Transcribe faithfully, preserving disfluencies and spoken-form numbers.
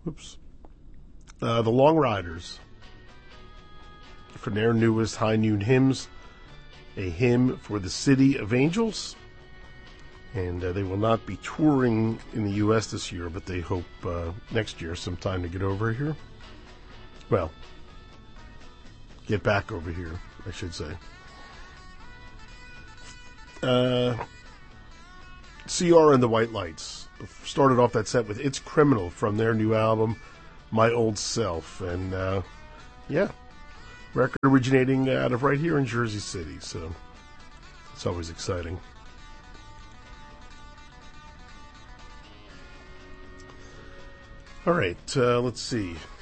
Whoops. Uh, the Long Riders. From their newest High Noon Hymns, a hymn for the City of Angels. And uh, they will not be touring in the U S this year, but they hope uh, next year sometime to get over here. Well, get back over here, I should say. Uh, C R and the White Lights started off that set with It's Criminal from their new album, My Old Self. And, uh, yeah, record originating out of right here in Jersey City, so it's always exciting. All right, uh, let's see.